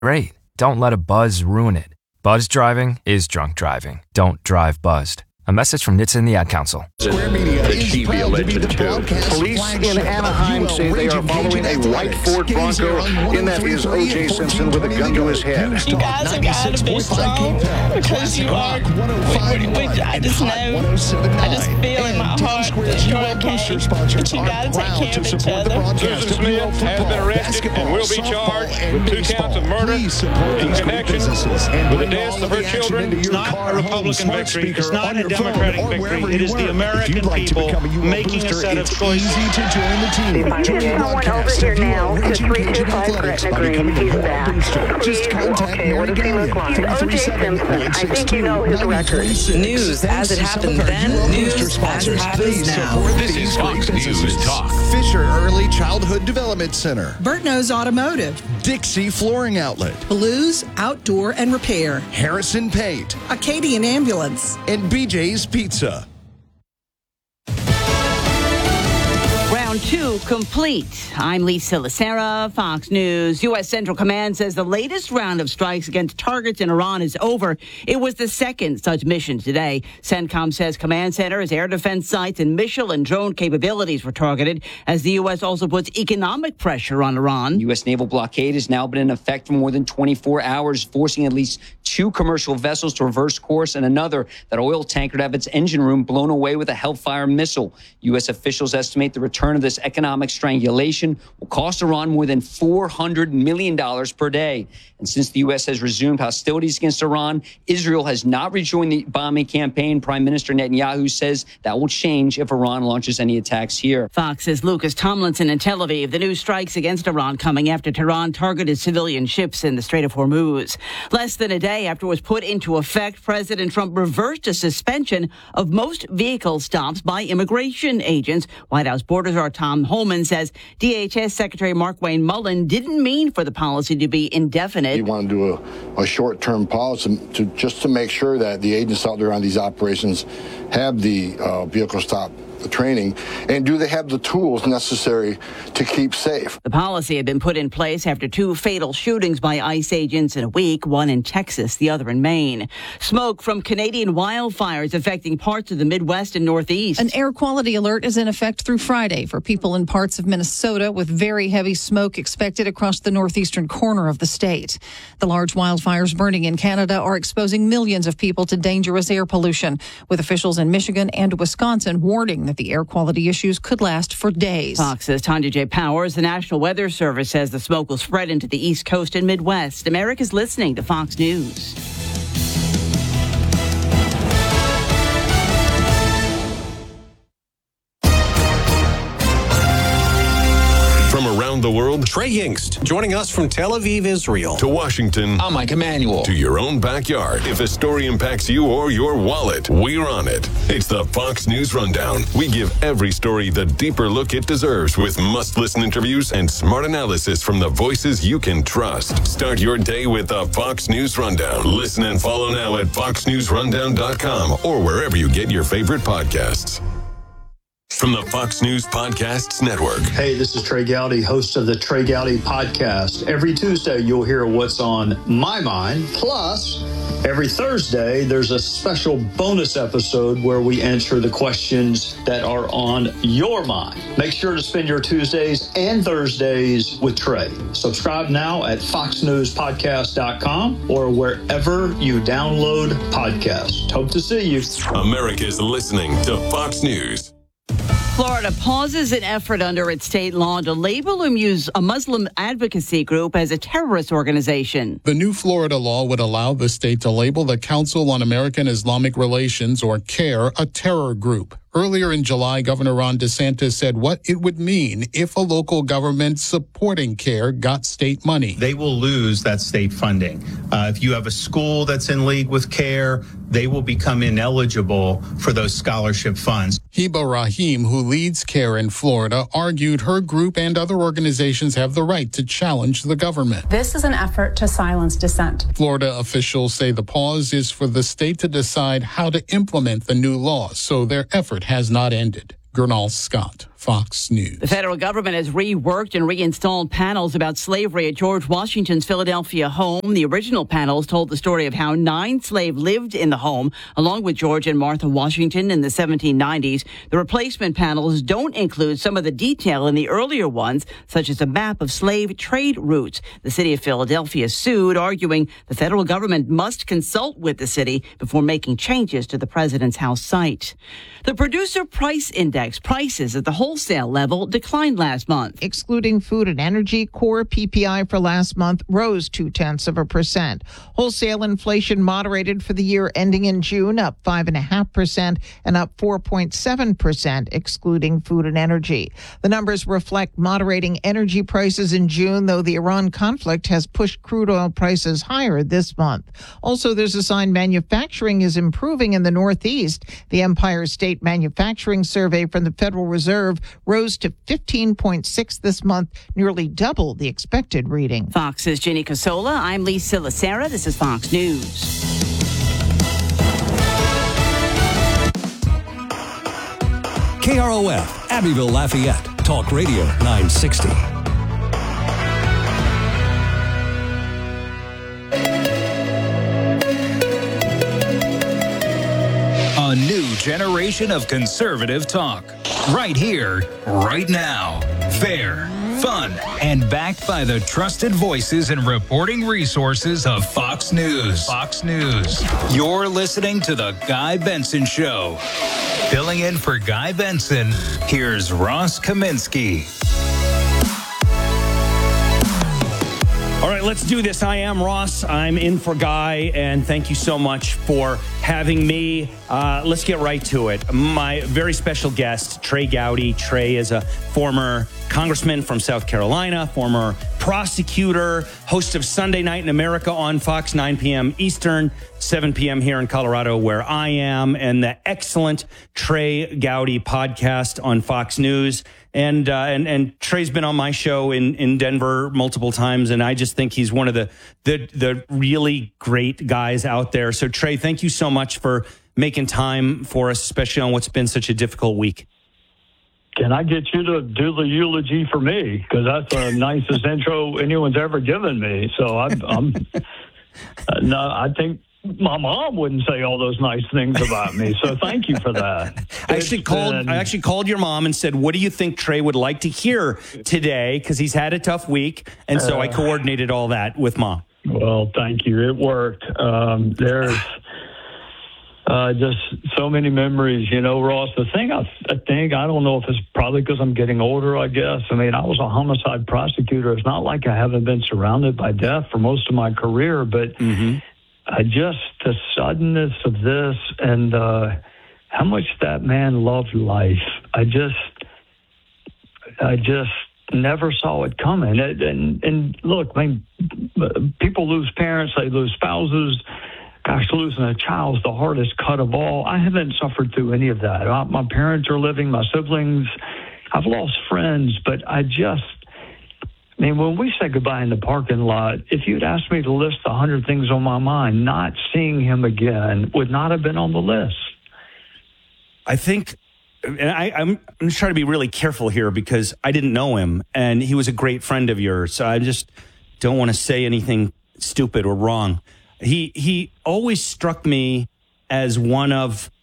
Great. Don't let a buzz ruin it. Buzz driving is drunk driving. Don't drive buzzed. A message from NHTSA and the Ad Council. Square Media is proud to be the broadcast Police in Anaheim say they are following a white Ford Bronco, and that is O.J. Simpson with a gun to his head. You guys have got to be strong because you are. I just know, I just feel in my heart that you're okay, but you got to take care of each other. Susan Smith has been arrested and will be charged with 2 counts of murder in connection with the deaths of her children. It's not a Republican victory. It's not a Democratic victory. It is the American people making a set of choices. Easy to join the team. Get someone over here now to 325 Gretna Green. He's back. Just contact Mary Gallion. O.J. Simpson. I think you know his record. News as it happened then, news as it happens now. This is Fox News Talk. Fisher Early Childhood Development Center. Burtno's Automotive. Dixie Flooring Outlet. Blues Outdoor and Repair. Harrison Paint. Acadian Ambulance. And BJ's Pizza. Round 2 complete. I'm Lisa Lacera, Fox News. U.S. Central Command says the latest round of strikes against targets in Iran is over. It was the second such mission today. CENTCOM says command centers, air defense sites, and missile and drone capabilities were targeted as the U.S. also puts economic pressure on Iran. U.S. naval blockade has now been in effect for more than 24 hours, forcing at least 2 commercial vessels to reverse course and another, that oil tanker, to have its engine room blown away with a Hellfire missile. U.S. officials estimate the return of this economic strangulation will cost Iran more than $400 million per day. And since the U.S. has resumed hostilities against Iran, Israel has not rejoined the bombing campaign. Prime Minister Netanyahu says that will change if Iran launches any attacks here. Fox's Lucas Tomlinson in Tel Aviv. The new strikes against Iran coming after Tehran targeted civilian ships in the Strait of Hormuz. Less than a day after it was put into effect, President Trump reversed a suspension of most vehicle stops by immigration agents. White House Border Guard Tom Holman says DHS Secretary Mark Wayne Mullen didn't mean for the policy to be indefinite. You want to do a short-term policy to make sure that the agents out there on these operations have the vehicle stop training, and do they have the tools necessary to keep safe? The policy had been put in place after 2 fatal shootings by ICE agents in a week, one in Texas, the other in Maine. Smoke from Canadian wildfires affecting parts of the Midwest and Northeast. An air quality alert is in effect through Friday for people in parts of Minnesota, with very heavy smoke expected across the northeastern corner of the state. The large wildfires burning in Canada are exposing millions of people to dangerous air pollution, with officials in Michigan and Wisconsin warning that the air quality issues could last for days. Fox's Tanya J. Powers. The National Weather Service says the smoke will spread into the East Coast and Midwest. America's listening to Fox News. From around the world, Trey Yingst, joining us from Tel Aviv, Israel. To Washington. I'm Mike Emanuel. To your own backyard. If a story impacts you or your wallet, we're on it. It's the Fox News Rundown. We give every story the deeper look it deserves, with must-listen interviews and smart analysis from the voices you can trust. Start your day with the Fox News Rundown. Listen and follow now at foxnewsrundown.com or wherever you get your favorite podcasts. From the Fox News Podcasts Network. Hey, this is Trey Gowdy, host of the Trey Gowdy Podcast. Every Tuesday, you'll hear what's on my mind. Plus, every Thursday, there's a special bonus episode where we answer the questions that are on your mind. Make sure to spend your Tuesdays and Thursdays with Trey. Subscribe now at foxnewspodcast.com or wherever you download podcasts. Hope to see you. America's listening to Fox News. Florida pauses an effort under its state law to label a Muslim advocacy group as a terrorist organization. The new Florida law would allow the state to label the Council on American Islamic Relations, or CAIR, a terror group. Earlier in July, Governor Ron DeSantis said what it would mean if a local government supporting CAIR got state money. They will lose that state funding. If you have a school that's in league with CAIR, they will become ineligible for those scholarship funds. Hiba Rahim, who leads CAIR in Florida, argued her group and other organizations have the right to challenge the government. This is an effort to silence dissent. Florida officials say the pause is for the state to decide how to implement the new law, so their effort has not ended. Gernal Scott, Fox News. The federal government has reworked and reinstalled panels about slavery at George Washington's Philadelphia home. The original panels told the story of how 9 slaves lived in the home, along with George and Martha Washington in the 1790s. The replacement panels don't include some of the detail in the earlier ones, such as a map of slave trade routes. The city of Philadelphia sued, arguing the federal government must consult with the city before making changes to the president's house site. The Producer Price Index, prices at the wholesale level, declined last month. Excluding food and energy, core PPI for last month rose 0.2%. Wholesale inflation moderated for the year ending in June, up 5.5% and up 4.7%, excluding food and energy. The numbers reflect moderating energy prices in June, though the Iran conflict has pushed crude oil prices higher this month. Also, there's a sign manufacturing is improving in the Northeast. The Empire State Manufacturing Survey from the Federal Reserve rose to 15.6 this month, nearly double the expected reading. Fox's Ginny Casola. I'm Lisa Lacera. This is Fox News. KROF, Abbeville, Lafayette. Talk Radio 960. A new generation of conservative talk. Right here, right now. Fair, fun, and backed by the trusted voices and reporting resources of Fox News. Fox News. You're listening to The Guy Benson Show. Filling in for Guy Benson, here's Ross Kaminsky. All right, let's do this. I am Ross. I'm in for Guy, and thank you so much for having me. Let's get right to it. My very special guest, Trey Gowdy. Trey is a former congressman from South Carolina, former prosecutor, host of Sunday Night in America on Fox, 9 p.m. Eastern, 7 p.m. here in Colorado, where I am, and the excellent Trey Gowdy podcast on Fox News. And Trey's been on my show in Denver multiple times, and I just think he's one of the really great guys out there. So, Trey, thank you so much for making time for us, especially on what's been such a difficult week. Can I get you to do the eulogy for me? Because that's the nicest intro anyone's ever given me. So I'm no, I think my mom wouldn't say all those nice things about me. So thank you for that. I actually called your mom and said, what do you think Trey would like to hear today? Because he's had a tough week. And so I coordinated all that with Mom. Well, thank you. It worked. There's just so many memories, you know, Ross. The thing I think, I don't know if it's probably because I'm getting older, I guess. I mean, I was a homicide prosecutor. It's not like I haven't been surrounded by death for most of my career, but just the suddenness of this and how much that man loved life. I just never saw it coming. And look, I mean, people lose parents, they lose spouses. Gosh, losing a child is the hardest cut of all. I haven't suffered through any of that. My parents are living, my siblings. I've lost friends, but I mean, when we say goodbye in the parking lot, if you'd asked me to list 100 things on my mind, not seeing him again would not have been on the list. I think, and I'm just trying to be really careful here because I didn't know him, and he was a great friend of yours, so I just don't want to say anything stupid or wrong. He always struck me as one of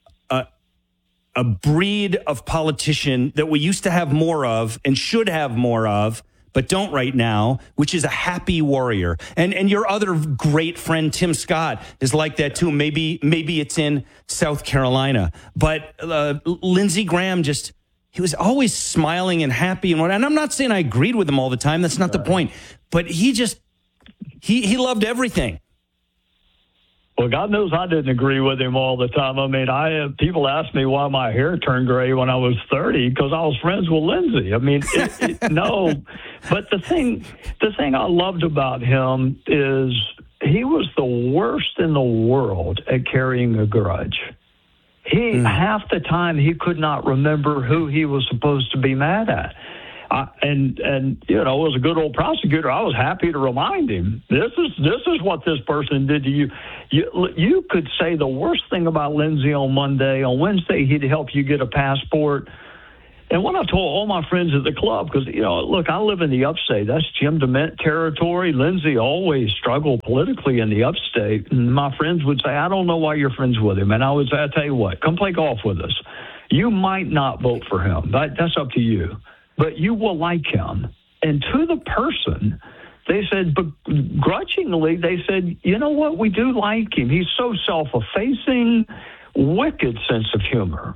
a breed of politician that we used to have more of and should have more of, but don't right now, which is a happy warrior. And your other great friend, Tim Scott, is like that too. Maybe it's in South Carolina. But Lindsey Graham he was always smiling and happy. And I'm not saying I agreed with him all the time. That's not the point. But he loved everything. Well, God knows I didn't agree with him all the time. I mean, people asked me why my hair turned gray when I was 30 because I was friends with Lindsey. I mean, no. But the thing I loved about him is he was the worst in the world at carrying a grudge. Half the time he could not remember who he was supposed to be mad at. And you know, as a good old prosecutor, I was happy to remind him, this is what this person did to you. You could say the worst thing about Lindsey on Monday. On Wednesday, he'd help you get a passport. And what I told all my friends at the club, because, look, I live in the upstate. That's Jim DeMint territory. Lindsey always struggled politically in the upstate. And my friends would say, I don't know why you're friends with him. And I would say, I tell you what, come play golf with us. You might not vote for him. That's up to you. But you will like him. And to the person, they said, begrudgingly, they said, you know what, we do like him. He's so self-effacing, wicked sense of humor.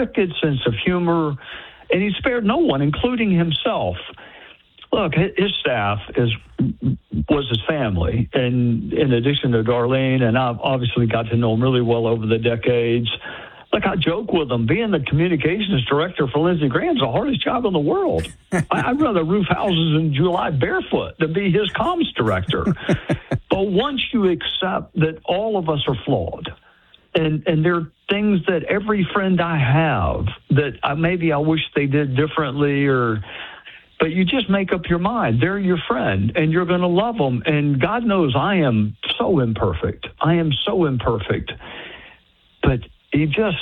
And he spared no one, including himself. Look, his staff was his family, and in addition to Darlene, and I've obviously got to know him really well over the decades. Look, I joke with him. Being the communications director for Lindsey Graham's the hardest job in the world. I'd rather roof houses in July barefoot than be his comms director. But once you accept that all of us are flawed, and there are things that every friend I have that maybe I wish they did differently, but you just make up your mind. They're your friend, and you're going to love them. And God knows I am so imperfect. But he just,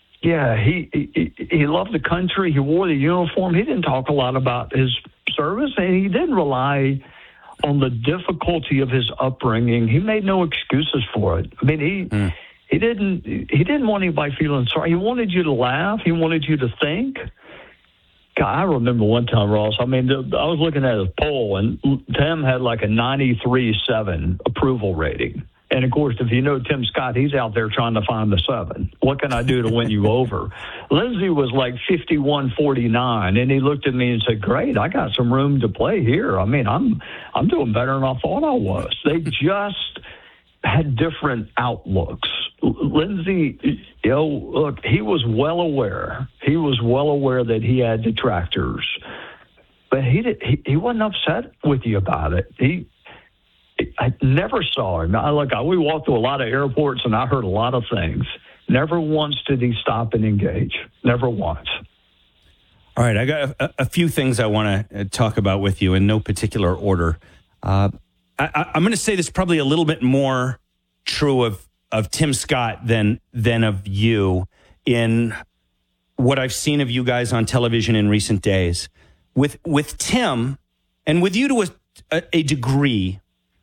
he loved the country. He wore the uniform. He didn't talk a lot about his service, and he didn't rely on the difficulty of his upbringing. He made no excuses for it. I mean, he didn't want anybody feeling sorry. He wanted you to laugh. He wanted you to think. God, I remember one time, Ross, I mean, I was looking at his poll, and Tim had like a 93.7 approval rating. And, of course, if you know Tim Scott, he's out there trying to find the 7. What can I do to win you over? Lindsey was like 51.49, and he looked at me and said, great, I got some room to play here. I mean, I'm doing better than I thought I was. They just had different outlooks. Lindsey, look, he was well aware. He was well aware that he had detractors. But he wasn't upset with you about it. I never saw him. We walked through a lot of airports, and I heard a lot of things. Never once did he stop and engage. Never once. All right, I got a few things I want to talk about with you in no particular order. I'm going to say this probably a little bit more true of Tim Scott than of you in what I've seen of you guys on television in recent days. With Tim, and with you to a degree,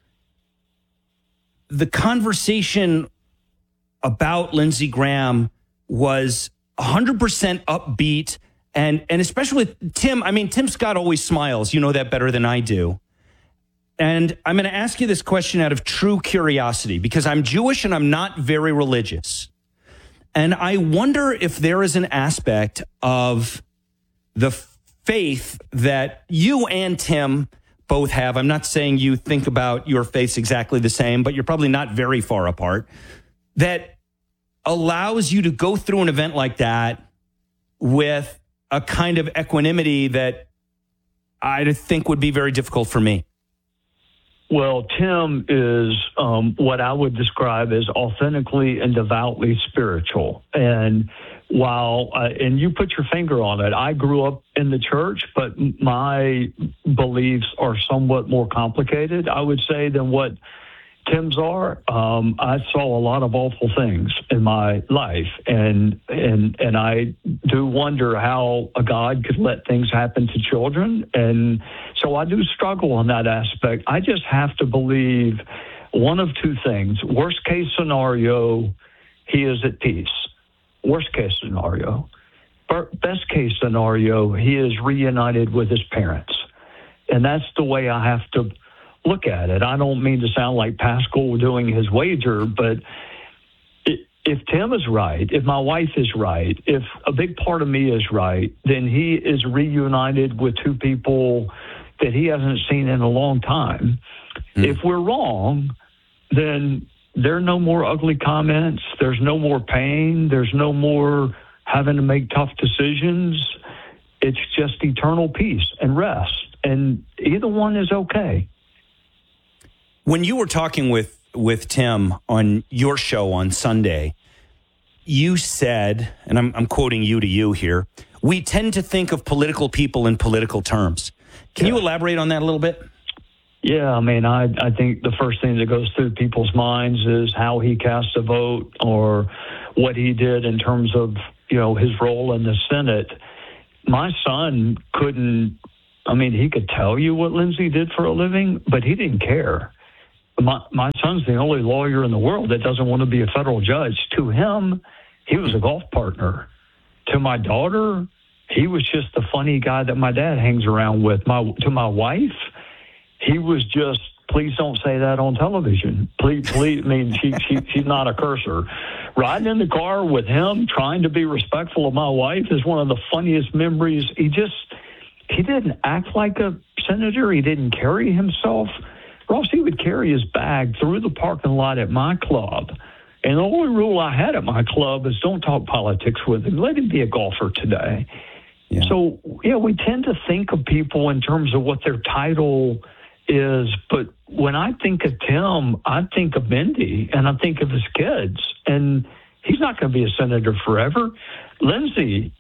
the conversation about Lindsey Graham was 100% upbeat, and especially with Tim. I mean, Tim Scott always smiles. You know that better than I do. And I'm going to ask you this question out of true curiosity, because I'm Jewish and I'm not very religious. And I wonder if there is an aspect of the faith that you and Tim both have. I'm not saying you think about your faiths exactly the same, but you're probably not very far apart, that allows you to go through an event like that with a kind of equanimity that I think would be very difficult for me. Well, Tim is what I would describe as authentically and devoutly spiritual. And and you put your finger on it, I grew up in the church, but my beliefs are somewhat more complicated, I would say, than what Tim's are. I saw a lot of awful things in my life, and I do wonder how a God could let things happen to children, and so I do struggle on that aspect. I just have to believe one of two things. Worst case scenario, he is at peace. Worst case scenario. Best case scenario, he is reunited with his parents, and that's the way I have to look at it. I don't mean to sound like Pascal doing his wager, but if Tim is right, if my wife is right, if a big part of me is right, then he is reunited with two people that he hasn't seen in a long time. If we're wrong, then there are no more ugly comments. There's no more pain. There's no more having to make tough decisions. It's just eternal peace and rest. And either one is okay. When you were talking with Tim on your show on Sunday, you said, and I'm quoting you to you here, we tend to think of political people in political terms. Can you elaborate on that a little bit? Yeah, I mean, I think the first thing that goes through people's minds is how he cast a vote or what he did in terms of, his role in the Senate. my son couldn't, he could tell you what Lindsey did for a living, but he didn't care. My son's the only lawyer in the world that doesn't want to be a federal judge. To him, he was a golf partner. To my daughter, he was just the funny guy that my dad hangs around with. To my wife, he was just, please don't say that on television. Please, she's not a cursor. Riding in the car with him, trying to be respectful of my wife is one of the funniest memories. He didn't act like a senator. He didn't carry himself. Ross, he would carry his bag through the parking lot at my club. And the only rule I had at my club is don't talk politics with him. Let him be a golfer today. Yeah. So, we tend to think of people in terms of what their title is. But when I think of Tim, I think of Mindy and I think of his kids. And he's not going to be a senator forever. Lindsey,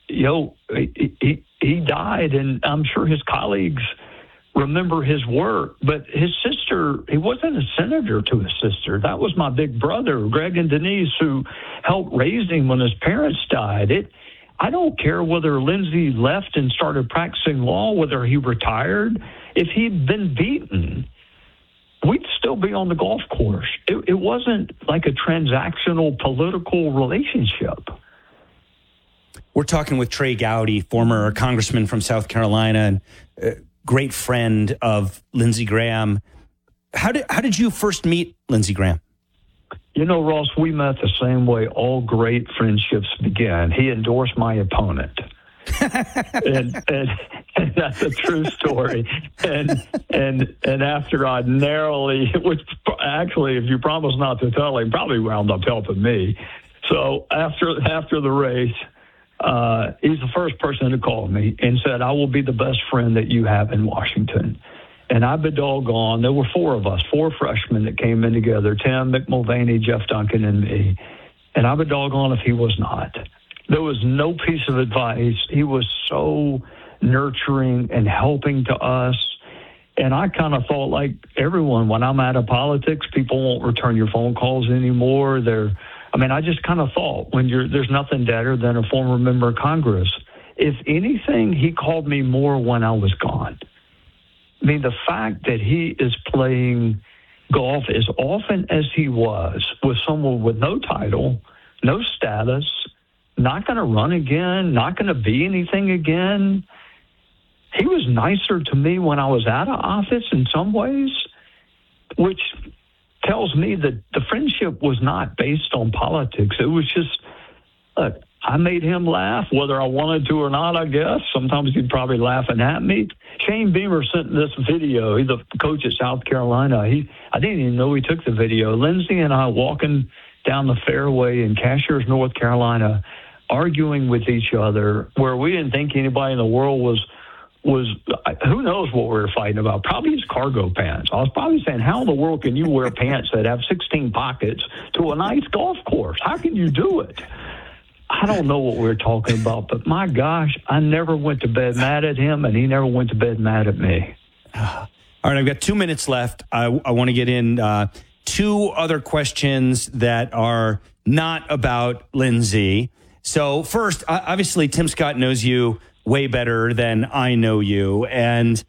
he died, and I'm sure his colleagues remember his work, but his sister, he wasn't a senator to his sister. That was my big brother, Greg and Denise, who helped raise him when his parents died. I don't care whether Lindsey left and started practicing law, whether he retired. If he'd been beaten, we'd still be on the golf course. It wasn't like a transactional political relationship. We're talking with Trey Gowdy, former congressman from South Carolina, and great friend of Lindsey Graham. How did you first meet Lindsey Graham? Ross, we met the same way all great friendships begin. He endorsed my opponent. and that's a true story. And after I narrowly, which actually, if you promise not to tell him, probably wound up helping me. So after the race, he's the first person to call me and said, I will be the best friend that you have in Washington. And I've been doggone. There were four of us, four freshmen that came in together, Tim, Mick Mulvaney, Jeff Duncan, and me. And I've been doggone if he was not. There was no piece of advice. He was so nurturing and helping to us. And I kind of thought, like everyone, when I'm out of politics, people won't return your phone calls anymore. I just kind of thought there's nothing better than a former member of Congress. If anything, he called me more when I was gone. The fact that he is playing golf as often as he was with someone with no title, no status, not going to run again, not going to be anything again. He was nicer to me when I was out of office in some ways, which tells me that the friendship was not based on politics. It was just, I made him laugh, whether I wanted to or not, I guess. Sometimes he'd probably laughing at me. Shane Beamer sent this video. He's the coach at South Carolina. I didn't even know he took the video. Lindsey and I walking down the fairway in Cashiers, North Carolina, arguing with each other, where we didn't think anybody in the world was who knows what we were fighting about? Probably his cargo pants. I was probably saying, how in the world can you wear pants that have 16 pockets to a nice golf course? How can you do it? I don't know what we were talking about, but my gosh, I never went to bed mad at him, and he never went to bed mad at me. All right, I've got 2 minutes left. I want to get in two other questions that are not about Lindsey. So first, obviously, Tim Scott knows you way better than I know you, and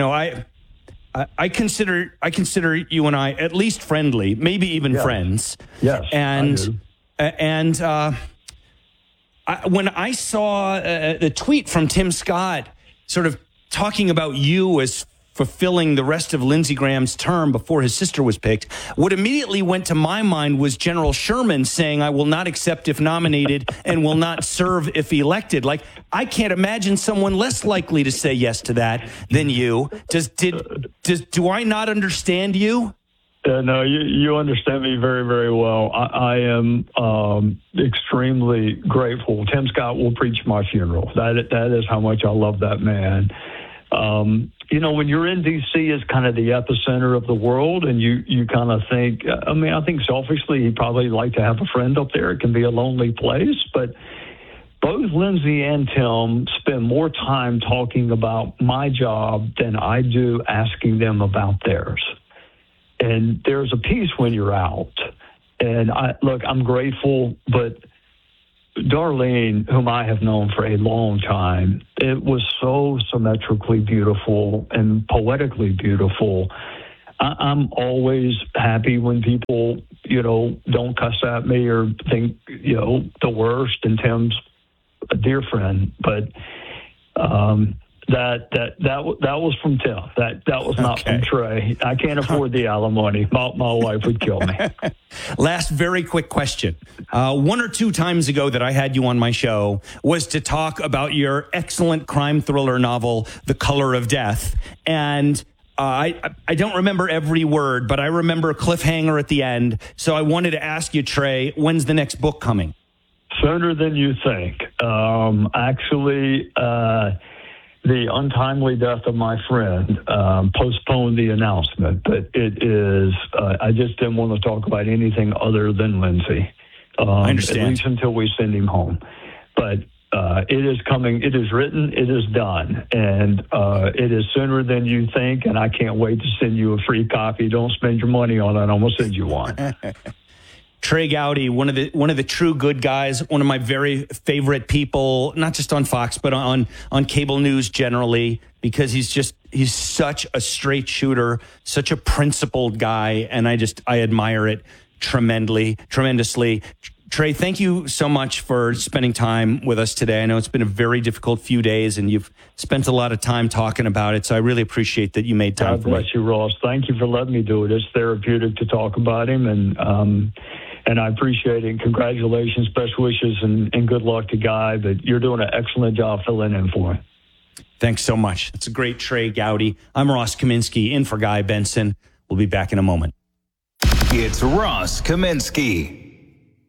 I consider you and I at least friendly, maybe even friends. Yes, and when I saw the tweet from Tim Scott, sort of talking about you as fulfilling the rest of Lindsey Graham's term before his sister was picked, what immediately went to my mind was General Sherman saying, I will not accept if nominated and will not serve if elected. Like, I can't imagine someone less likely to say yes to that than you. Do I not understand you? No, you understand me very, very well. I am extremely grateful. Tim Scott will preach my funeral. That is how much I love that man. When you're in D.C., it's kind of the epicenter of the world, and you kind of think, I think selfishly he'd probably like to have a friend up there. It can be a lonely place, but both Lindsey and Tim spend more time talking about my job than I do asking them about theirs. And there's a piece when you're out. And I'm grateful, but Darlene, whom I have known for a long time, it was so symmetrically beautiful and poetically beautiful. I'm always happy when people, don't cuss at me or think, the worst. And Tim's a dear friend, but that was from Tim. That was not from Trey. I can't afford the alimony. My wife would kill me. Last very quick question. 1 or 2 times ago that I had you on my show was to talk about your excellent crime thriller novel, The Color of Death. And I don't remember every word, but I remember a cliffhanger at the end. So I wanted to ask you, Trey, when's the next book coming? Sooner than you think. Actually, the untimely death of my friend postponed the announcement, but it is, I just didn't want to talk about anything other than Lindsay. I understand. At least until we send him home. But it is coming, it is written, it is done, and it is sooner than you think, and I can't wait to send you a free copy. Don't spend your money on it. I'm going to send you one. Trey Gowdy, one of the true good guys, one of my very favorite people, not just on Fox, but on cable news generally, because he's such a straight shooter, such a principled guy, and I admire it tremendously. Trey, thank you so much for spending time with us today. I know it's been a very difficult few days, and you've spent a lot of time talking about it, so I really appreciate that you made time for me. God bless you, Ross. Thank you for letting me do it. It's therapeutic to talk about him, and I appreciate it. Congratulations, best wishes, and good luck to Guy. But you're doing an excellent job filling in for him. Thanks so much. That's a great Trey Gowdy. I'm Ross Kaminsky, in for Guy Benson. We'll be back in a moment. It's Ross Kaminsky.